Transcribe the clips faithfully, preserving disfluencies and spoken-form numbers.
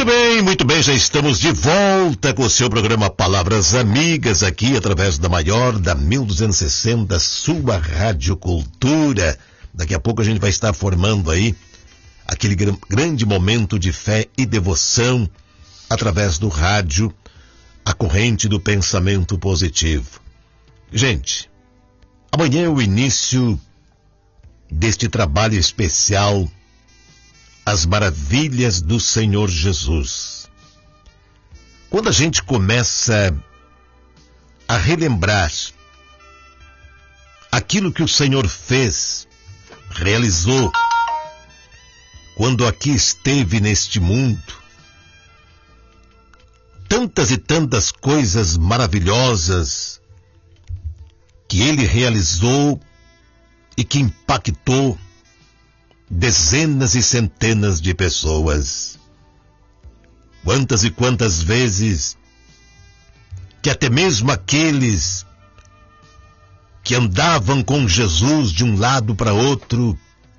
Muito bem, muito bem, já estamos de volta com o seu programa Palavras Amigas, aqui através da maior, da mil duzentos e sessenta, sua Rádio Cultura. Daqui a pouco a gente vai estar formando aí aquele gr- grande momento de fé e devoção através do rádio, a corrente do pensamento positivo. Gente, amanhã é o início deste trabalho especial, As Maravilhas do Senhor Jesus. Quando a gente começa a relembrar aquilo que o Senhor fez, realizou, quando aqui esteve neste mundo, tantas e tantas coisas maravilhosas que Ele realizou e que impactou dezenas e centenas de pessoas. Quantas e quantas vezes que até mesmo aqueles que andavam com Jesus de um lado para outro,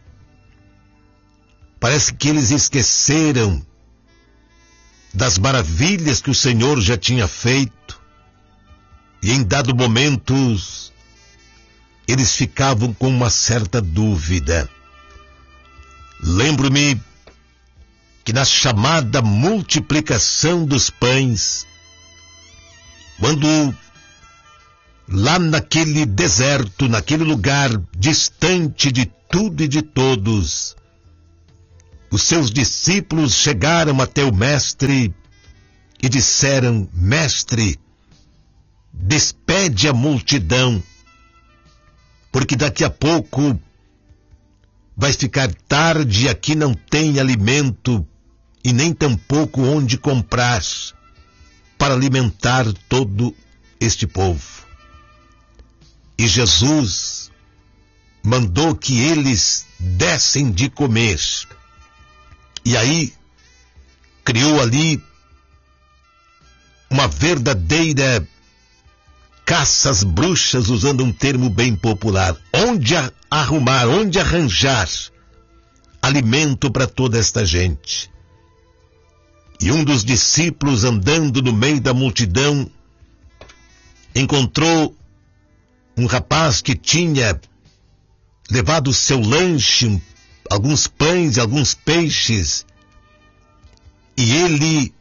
parece que eles esqueceram das maravilhas que o Senhor já tinha feito, e em dado momento eles ficavam com uma certa dúvida. Lembro-me que na chamada multiplicação dos pães, quando lá naquele deserto, naquele lugar distante de tudo e de todos, os seus discípulos chegaram até o mestre e disseram: Mestre, despede a multidão, porque daqui a pouco vai ficar tarde e aqui não tem alimento e nem tampouco onde comprar para alimentar todo este povo. E Jesus mandou que eles dessem de comer. E aí criou ali uma verdadeira caça às bruxas, usando um termo bem popular. Onde arrumar, onde arranjar alimento para toda esta gente? E um dos discípulos, andando no meio da multidão, encontrou um rapaz que tinha levado o seu lanche, alguns pães e alguns peixes, e ele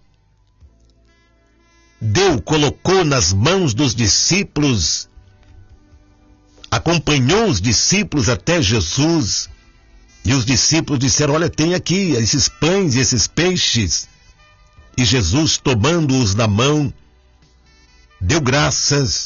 deu, colocou nas mãos dos discípulos, acompanhou os discípulos até Jesus, e os discípulos disseram: olha, tem aqui esses pães e esses peixes. E Jesus, tomando-os na mão, deu graças,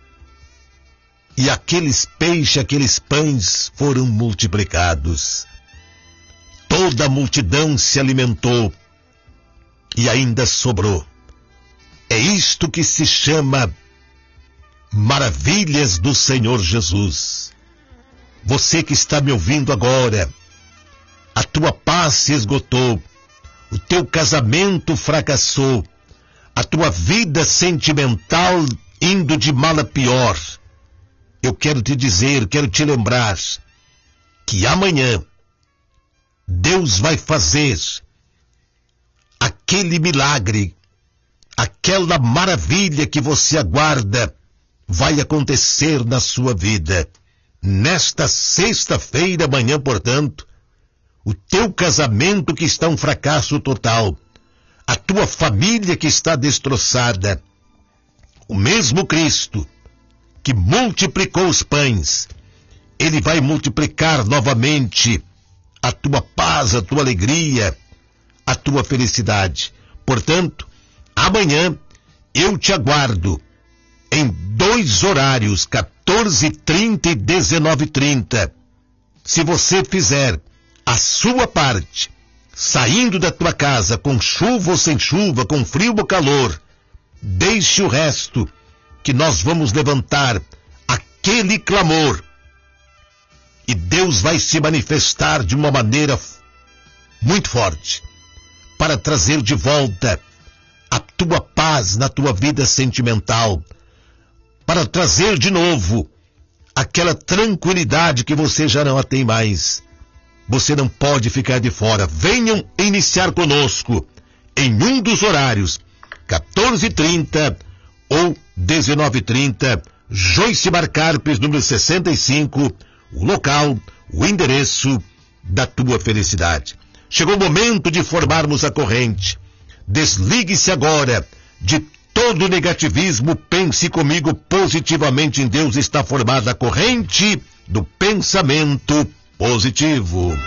e aqueles peixes, aqueles pães foram multiplicados. Toda a multidão se alimentou, e ainda sobrou. É isto que se chama maravilhas do Senhor Jesus. Você que está me ouvindo agora, a tua paz se esgotou, o teu casamento fracassou, a tua vida sentimental indo de mal a pior. Eu quero te dizer, quero te lembrar que amanhã Deus vai fazer aquele milagre, aquela maravilha que você aguarda, vai acontecer na sua vida. Nesta sexta-feira, amanhã, portanto, o teu casamento que está um fracasso total, a tua família que está destroçada, o mesmo Cristo que multiplicou os pães, Ele vai multiplicar novamente a tua paz, a tua alegria, a tua felicidade. Portanto, amanhã eu te aguardo em dois horários, quatorze e trinta e dezenove e trinta. Se você fizer a sua parte, saindo da tua casa com chuva ou sem chuva, com frio ou calor, deixe o resto, que nós vamos levantar aquele clamor e Deus vai se manifestar de uma maneira muito forte para trazer de volta a tua paz na tua vida sentimental, para trazer de novo aquela tranquilidade que você já não a tem mais. Você não pode ficar de fora. Venham iniciar conosco em um dos horários, quatorze e trinta ou dezenove e trinta, Joyce Marcarpes, número sessenta e cinco, o local, o endereço da tua felicidade. Chegou o momento de formarmos a corrente. Desligue-se agora de todo negativismo, pense comigo positivamente em Deus. Está formada a corrente do pensamento positivo.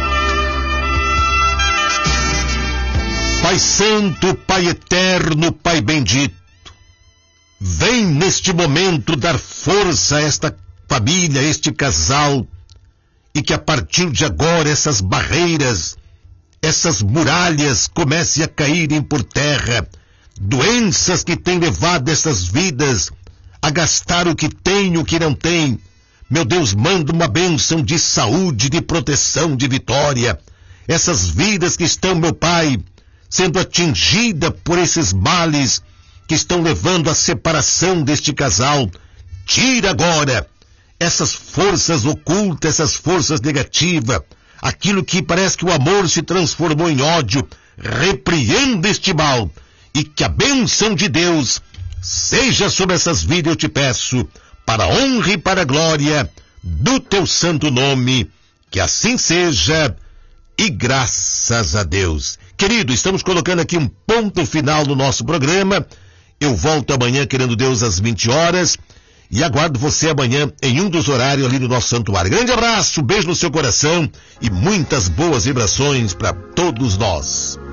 Pai Santo, Pai Eterno, Pai Bendito, vem neste momento dar força a esta família, a este casal, e que a partir de agora essas barreiras, essas muralhas comecem a caírem por terra, doenças que têm levado essas vidas a gastar o que tem e o que não tem. Meu Deus, manda uma bênção de saúde, de proteção, de vitória. Essas vidas que estão, meu Pai, sendo atingidas por esses males que estão levando à separação deste casal, tira agora essas forças ocultas, essas forças negativas, aquilo que parece que o amor se transformou em ódio. Repreenda este mal e que a bênção de Deus seja sobre essas vidas, eu te peço, para a honra e para a glória do teu santo nome, que assim seja, e graças a Deus. Querido, estamos colocando aqui um ponto final no nosso programa. Eu volto amanhã, querendo Deus, às vinte horas, e aguardo você amanhã em um dos horários ali no nosso santuário. Grande abraço, beijo no seu coração e muitas boas vibrações para todos nós.